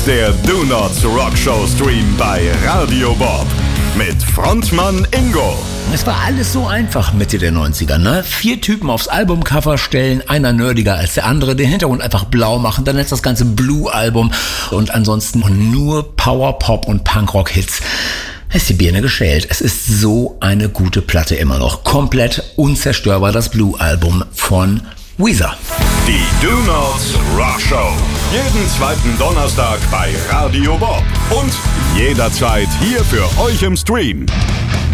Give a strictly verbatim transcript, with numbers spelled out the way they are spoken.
ist der Do Nots Rock Show Stream bei Radio Bob mit Frontmann Ingo. Es war alles so einfach Mitte der neunziger, ne? Vier Typen aufs Albumcover stellen, einer nerdiger als der andere, den Hintergrund einfach blau machen, dann ist das ganze Blue-Album und ansonsten nur Power, Pop und Punkrock-Hits. Ist die Birne geschält. Es ist so eine gute Platte immer noch. Komplett unzerstörbar, das Blue-Album von Weezer. Die Do Nots Rock Show. Jeden zweiten Donnerstag bei Radio Bob. Und jederzeit hier für euch im Stream.